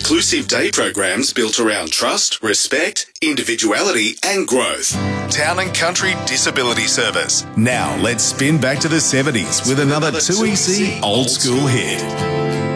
inclusive day programs built around trust, respect, individuality and growth. Town and Country Disability Service. Now let's spin back to the 70s with another 2EC old school hit.